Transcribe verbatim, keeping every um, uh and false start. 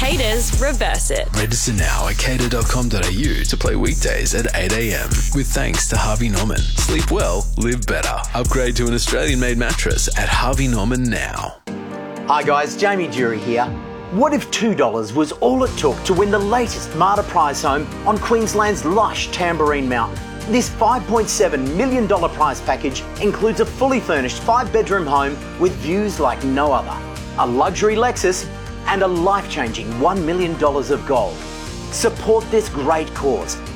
Haters, reverse it. Register now at cater dot com dot a u to play weekdays at eight a m. With thanks to Harvey Norman. Sleep well, live better. Upgrade to an Australian-made mattress at Harvey Norman now. Hi guys, Jamie Jury here. What if two dollars was all it took to win the latest Marta prize home on Queensland's lush Tamborine Mountain? This five point seven million dollars prize package includes a fully furnished five-bedroom home with views like no other, a luxury Lexus, and a life-changing one million dollars of gold. Support this great cause